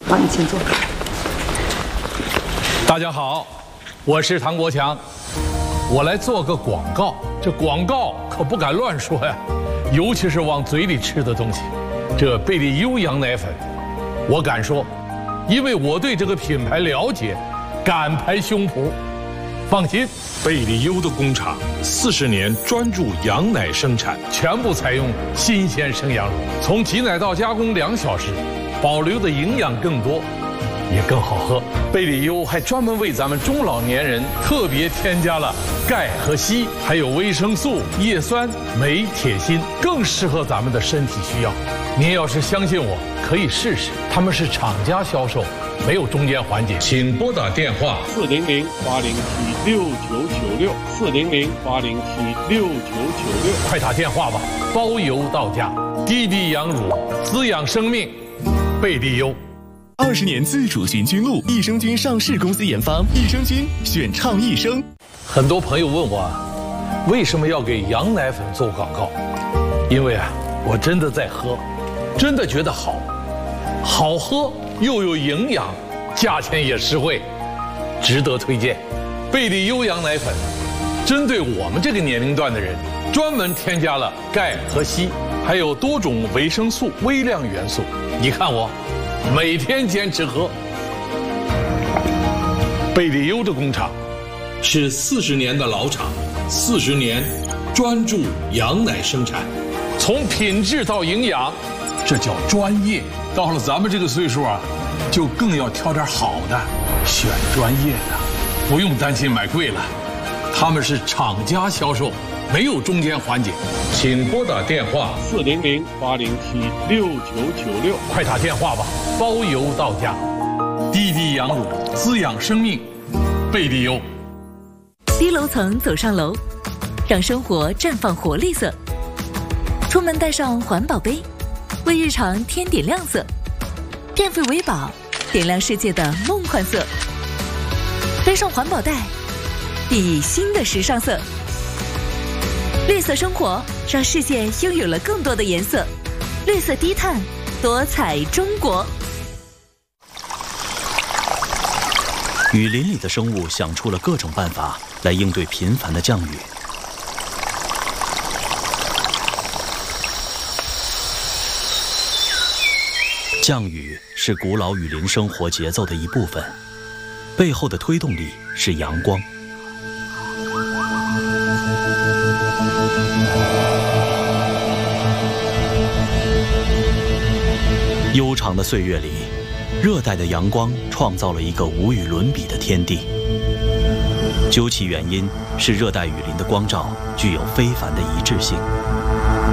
好，你请坐。 大家好，我是唐国强，我来做个广告。这广告可不敢乱说呀，尤其是往嘴里吃的东西。这贝利优羊奶粉，我敢说，因为我对这个品牌了解，敢拍胸脯。放心，贝利优的工厂40年专注羊奶生产，全部采用新鲜生羊乳，从挤奶到加工2小时，保留的营养更多，也更好喝。贝利优还专门为咱们中老年人特别添加了钙和硒，还有维生素、叶酸、镁、铁、锌，更适合咱们的身体需要。您要是相信我，可以试试。他们是厂家销售，没有中间环节。请拨打电话400-807-6996，400-807-6996，快打电话吧，包邮到家。滴滴羊乳，滋养生命，贝利优。 20年自主菌菌露，益生菌上市公司研发，益生菌选倡益生。 很多朋友问我，为什么要给羊奶粉做广告？因为我真的在喝，真的觉得好喝又有营养，价钱也实惠，值得推荐。贝利优羊奶粉针对我们这个年龄段的人，专门添加了钙和硒，还有多种维生素、微量元素。你看我每天坚持喝。贝利优的工厂是40年的老厂，40年专注羊奶生产，从品质到营养，这叫专业。到了咱们这个岁数就更要挑点好的，选专业的，不用担心买贵了。他们是厂家销售，没有中间环节。请拨打电话400-807-6996，快打电话吧，包邮到家。滴滴羊乳，滋养生命，贝利优。 低楼层走上楼，让生活绽放活力色。出门带上环保杯，为日常添点亮色。电费维保，点亮世界的梦幻色。背上环保袋，熠熠新的时尚色。绿色生活，让世界拥有了更多的颜色。绿色低碳，多彩中国。 雨林里的生物想出了各种办法来应对频繁的降雨。降雨是古老雨林生活节奏的一部分，背后的推动力是阳光。悠长的岁月里，热带的阳光创造了一个无与伦比的天地。究其原因，是热带雨林的光照具有非凡的一致性。